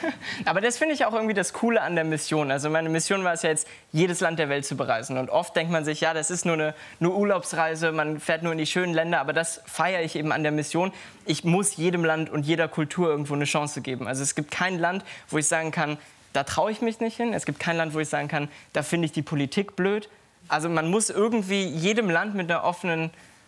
Aber das finde ich auch irgendwie das Coole an der Mission. Also meine Mission war es ja jetzt, jedes Land der Welt zu bereisen. Und oft denkt man sich, ja, das ist nur eine Urlaubsreise, man fährt nur in die schönen Länder. Aber das feiere ich eben an der Mission. Ich muss jedem Land und jeder Kultur irgendwo eine Chance geben. Also es gibt kein Land, wo ich sagen kann, da traue ich mich nicht hin. Es gibt kein Land, wo ich sagen kann, da finde ich die Politik blöd. Also man muss irgendwie jedem Land mit einer offenen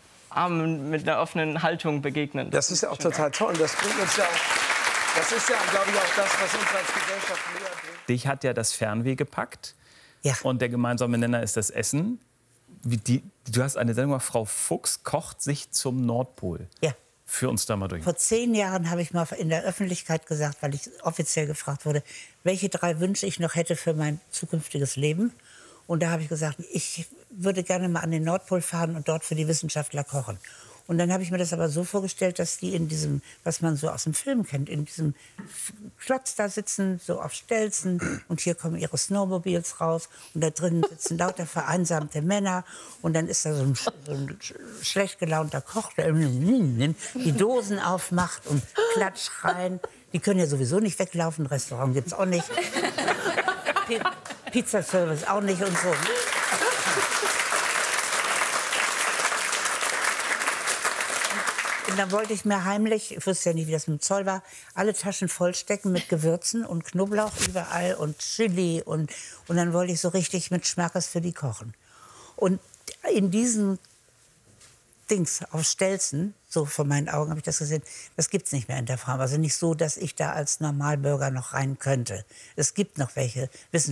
Haltung begegnen. Das ist ja auch total toll. Und das bringt uns ja auch, das ist ja, glaube ich, auch das, was uns als Gesellschaft näher bringt. Dich hat ja das Fernweh gepackt. Ja. Und der gemeinsame Nenner ist das Essen. Du hast eine Sendung gemacht, Frau Fuchs kocht sich zum Nordpol. Ja. Führ uns da mal durch. Vor 10 Jahren habe ich mal in der Öffentlichkeit gesagt, weil ich offiziell gefragt wurde, welche 3 Wünsche ich noch hätte für mein zukünftiges Leben. Und da habe ich gesagt, ich würde gerne mal an den Nordpol fahren und dort für die Wissenschaftler kochen. Und dann habe ich mir das aber so vorgestellt, dass die in diesem, was man so aus dem Film kennt, in diesem Klotz da sitzen, so auf Stelzen. Und hier kommen ihre Snowmobiles raus. Und da drinnen sitzen lauter vereinsamte Männer. Und dann ist da so ein schlecht gelaunter Koch, der die Dosen aufmacht und Klatschreien. Die können ja sowieso nicht weglaufen. Restaurant gibt es auch nicht. Pizzaservice auch nicht und so. Und dann wollte ich mir heimlich, ich wusste ja nicht, wie das mit dem Zoll war, alle Taschen vollstecken mit Gewürzen und Knoblauch überall und Chili. Und dann wollte ich so richtig mit Schmackes für die kochen. Und in diesen Dings auf Stelzen, so vor meinen Augen habe ich das gesehen, das gibt es nicht mehr in der Farm. Also nicht so, dass ich da als Normalbürger noch rein könnte. Es gibt noch welche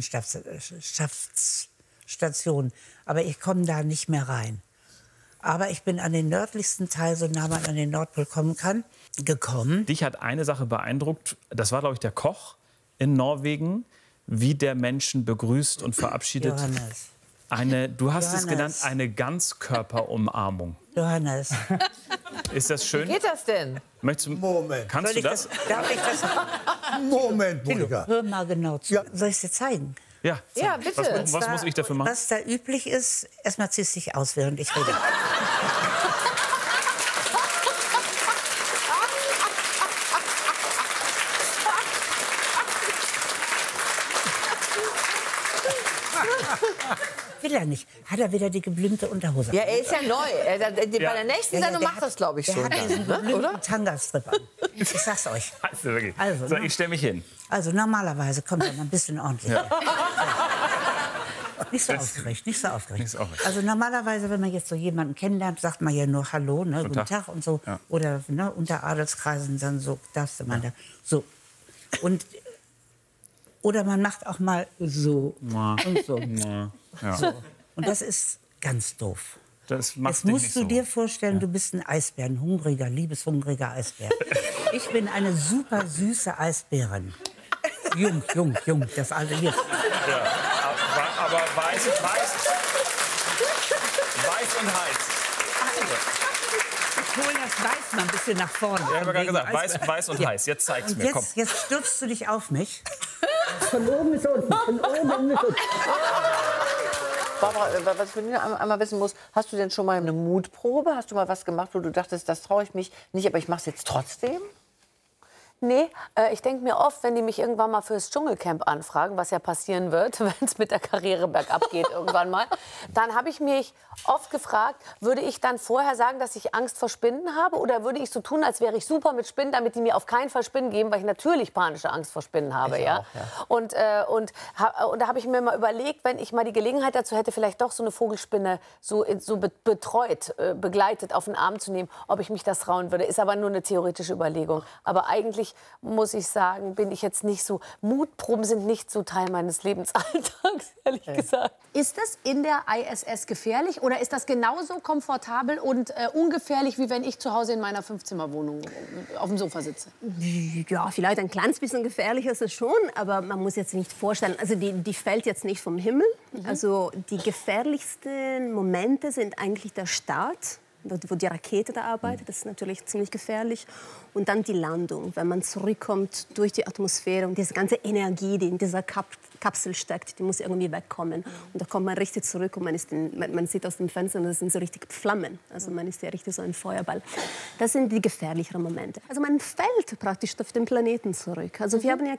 Wissenschaftsstationen, aber ich komme da nicht mehr rein. Aber ich bin an den nördlichsten Teil, so nah man an den Nordpol kommen kann, gekommen. Dich hat eine Sache beeindruckt, das war, glaube ich, der Koch in Norwegen, wie der Menschen begrüßt und verabschiedet. Johannes. Du hast es Johannes. genannt, eine Ganzkörperumarmung. Johannes. Ist das schön? Wie geht das denn? Moment. Kannst du das? Darf ich das? Moment, Monika. Hör mal genau zu. Ja. Soll ich es dir zeigen? Ja, Ja, bitte. Was muss ich dafür machen? Was da üblich ist, erstmal ziehst du dich aus, während ich rede. Will er nicht. Hat er wieder die geblümte Unterhose? Ja, er ist ja neu. Bei der nächsten Ja, Sendung der macht das, glaube ich, Der schon. hat diesen Ne? geblümten Oder? Tangastrip an. Ich sag's euch. Also, wirklich. Also, So, ne? ich stelle mich hin. Also normalerweise kommt er mal ein bisschen ordentlich. Ja. Nicht so aufgeregt, nicht so aufgeregt. Nicht so aufgeregt. Also normalerweise, wenn man jetzt so jemanden kennenlernt, sagt man ja nur Hallo, ne, guten Tag und so. Ja. Oder ne, unter Adelskreisen dann so, darfst du mal da. So. Und, oder man macht auch mal so und so. Ja. So. Und das ist ganz doof. Das macht Jetzt dich musst nicht du so. dir vorstellen, du bist ein Eisbär, ein hungriger, liebeshungriger Eisbär. Ich bin eine super süße Eisbärin. Jung, das alte hier. Ja. Aber weiß und heiß. Ich hole das Weiß mal ein bisschen nach vorne. Ja, ich habe gerade Wegen gesagt, weiß und heiß. Jetzt zeig's Und mir, komm. jetzt stürzt du dich auf mich. Von oben bis unten, von oben bis unten. Barbara, was ich von dir einmal wissen muss, hast du denn schon mal eine Mutprobe? Hast du mal was gemacht, wo du dachtest, das traue ich mich nicht, aber ich mache es jetzt trotzdem? Nee, ich denke mir oft, wenn die mich irgendwann mal fürs Dschungelcamp anfragen, was ja passieren wird, wenn es mit der Karriere bergab geht irgendwann mal, dann habe ich mich oft gefragt, würde ich dann vorher sagen, dass ich Angst vor Spinnen habe oder würde ich so tun, als wäre ich super mit Spinnen, damit die mir auf keinen Fall Spinnen geben, weil ich natürlich panische Angst vor Spinnen habe. Ich Ja? auch, ja. Und da habe ich mir mal überlegt, wenn ich mal die Gelegenheit dazu hätte, vielleicht doch so eine Vogelspinne so betreut, begleitet auf den Arm zu nehmen, ob ich mich das trauen würde. Ist aber nur eine theoretische Überlegung. Aber eigentlich muss ich sagen, bin ich jetzt nicht so, Mutproben sind nicht so Teil meines Lebensalltags, ehrlich gesagt. Ist das in der ISS gefährlich oder ist das genauso komfortabel und ungefährlich, wie wenn ich zu Hause in meiner 5-Zimmer-Wohnung auf dem Sofa sitze? Ja, vielleicht ein kleines bisschen gefährlicher ist es schon, aber man muss jetzt nicht vorstellen, also die fällt jetzt nicht vom Himmel. Also die gefährlichsten Momente sind eigentlich der Start, wo die Rakete da arbeitet, das ist natürlich ziemlich gefährlich. Und dann die Landung, wenn man zurückkommt durch die Atmosphäre und diese ganze Energie, die in dieser Kapsel steckt, die muss irgendwie wegkommen. Und da kommt man richtig zurück und man sieht aus dem Fenster, das sind so richtig Flammen. Also man ist ja richtig so ein Feuerball. Das sind die gefährlicheren Momente. Also man fällt praktisch auf den Planeten zurück. Also wir haben ja